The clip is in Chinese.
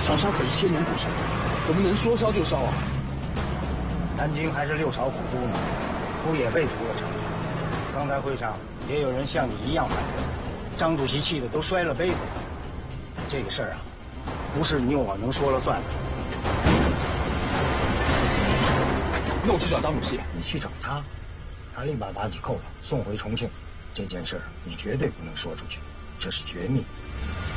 长沙可是千年古城，我们能说烧就烧啊！ 南京还是六朝古都呢，不也被屠了城？刚才会上也有人像你一样反对，张主席气得都摔了杯子了。这个事儿啊，不是你我能说了算的。 那我去找张主席。 你去找他，他立马把你扣了，送回重庆。这件事儿你绝对不能说出去，这是绝密。